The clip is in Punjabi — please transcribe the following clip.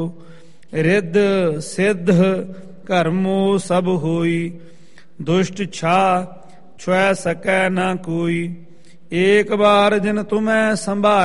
ਰਿੱਧ ਸਿੱਧ ਕਰਮੋ ਸਭ ਹੋਈ। ਦੁਸ਼ਟ ਛਾ ਛੁਐ ਸਕੈ ਨਾ ਕੋਈ। ਏਕ ਬਾਰ ਜਿਨ ਤੁਮੈ ਸੰਭਾਲ